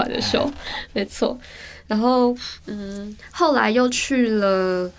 的秀，没错。然后后来又去了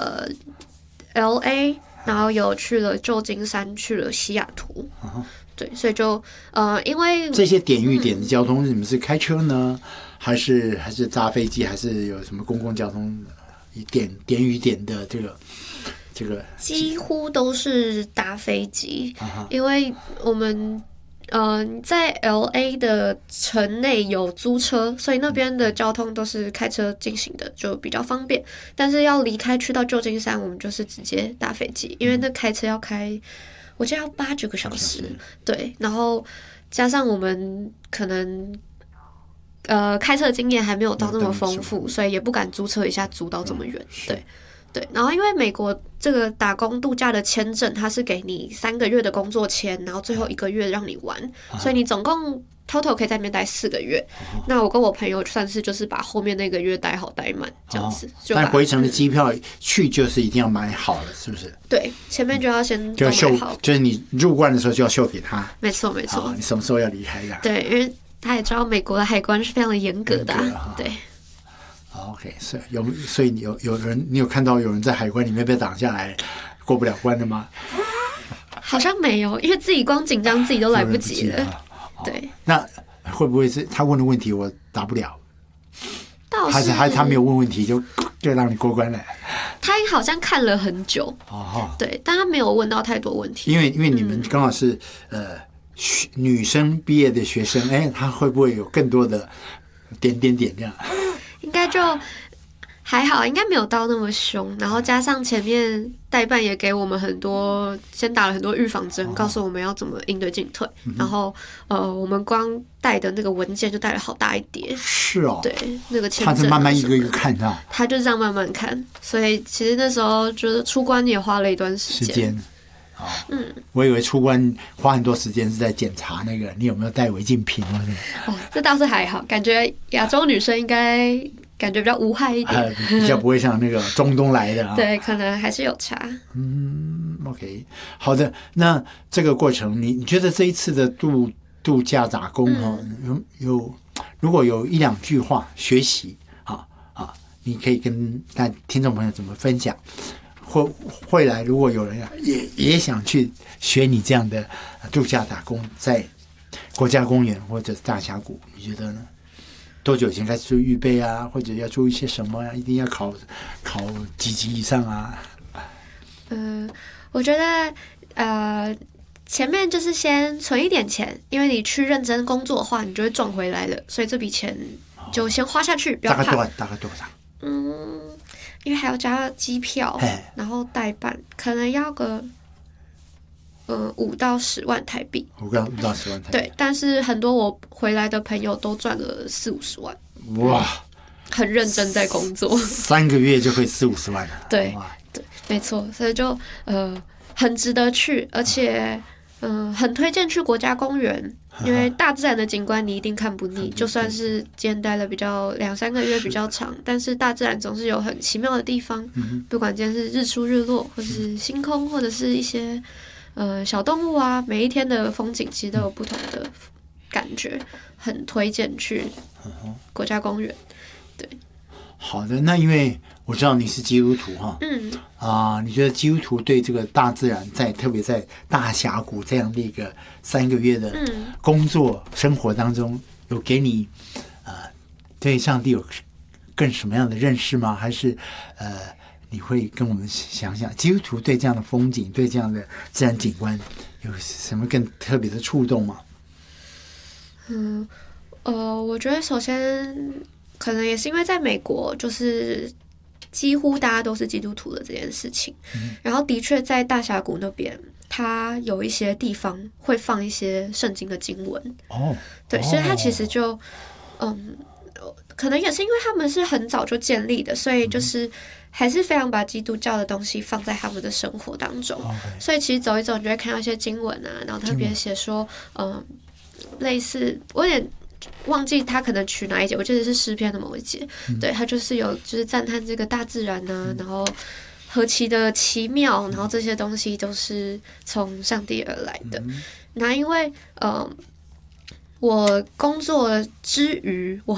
LA， 然后有去了旧金山，去了西雅图。对，所以就因为这些点与点的交通，你们是开车呢，还是搭飞机，还是有什么公共交通点与点的这个？ 几乎都是搭飞机，因为我们在 LA 的城内有租车，所以那边的交通都是开车进行的，就比较方便。但是要离开去到旧金山，我们就是直接搭飞机，因为那开车要开，我记得要8-9个小时。对，然后加上我们可能开车的经验还没有到那么丰富，所以也不敢租车一下租到这么远。对，然后因为美国这个打工度假的签证，它是给你3个月的工作签，然后最后1个月让你玩，所以你总共 total 可以在那边待4个月。那我跟我朋友算是就是把后面那个月待好待满这样子。 但回程的机票去就是一定要买好了，是不是？ 对，前面就要先都买好， 就是你入关的时候就要秀给他。 没错。 你什么时候要离开的？ 对，因为他也知道美国的海关是非常的严格的。对。 OK， 所以你有看到有人在海关里面被挡下来过不了关的吗？ 好像没有，因为自己光紧张自己都来不及了。对， 那会不会是他问的问题我答不了？还是他没有问问题就让你过关了？ 他好像看了很久。对，但他没有问到太多问题。 因为你们刚好是女生毕业的学生，他会不会有更多的点这样？ 应该就还好，应该没有到那么凶。然后加上前面代办也给我们先打了很多预防针，告诉我们要怎么应对进退。然后我们光带的那个文件就带了好大一叠。 是哦。 对，那个签证他是慢慢一个一个看的。 他就这样慢慢看，所以其实那时候就是出关也花了一段时间。 我以为出关花很多时间是在检查那个你有没有带违禁品这倒是还好，感觉亚洲女生应该感觉比较无害一点， 比较不会像那个中东来的对，可能还是有差。 OK， 好的。那这个过程，你觉得这一次的度假打工如果有1-2句话学习你可以跟听众朋友怎么分享？会来，如果有人也想去学你这样的度假打工，在国家公园或者大峡谷，你觉得呢？多久以前开始做预备啊？或者要做一些什么一定要考几级以上啊？ 我觉得前面就是先存一点钱，因为你去认真工作的话，你就会赚回来了，所以这笔钱就先花下去，不要怕。 大概多少？ 因为还要加机票，然后代办，可能要个5到10万台币。 5到10万台币。 对，但是很多我回来的朋友都赚了40-50万。 哇！ 很认真在工作 ，3个月就可以40-50万了。 对，没错，所以就很值得去，而且很推荐去国家公园。因为大自然的景观你一定看不腻，就算是今天待了比较2-3个月比较长，但是大自然总是有很奇妙的地方。不管今天是日出日落，或是星空，或者是一些小动物啊，每一天的风景其实都有不同的感觉，很推荐去国家公园。对， 好的。那因为我知道你是基督徒你觉得基督徒对这个大自然特别在大峡谷这样的一个3个月的工作生活当中，有给你对上帝有更什么样的认识吗？还是你会跟我们想想基督徒对这样的风景，对这样的自然景观有什么更特别的触动吗？ 我觉得首先可能也是因为在美国就是几乎大家都是基督徒的这件事情，然后的确在大峡谷那边它有一些地方会放一些圣经的经文对，所以它其实就可能也是因为他们是很早就建立的，所以就是还是非常把基督教的东西放在他们的生活当中所以其实走一走你就会看到一些经文啊，然后特别写说类似我有点忘记他可能取哪一节，我记得是诗篇的某一节对，他就是有就是赞叹这个大自然啊然后何其的奇妙，然后这些东西都是从上帝而来的那因为我工作之余我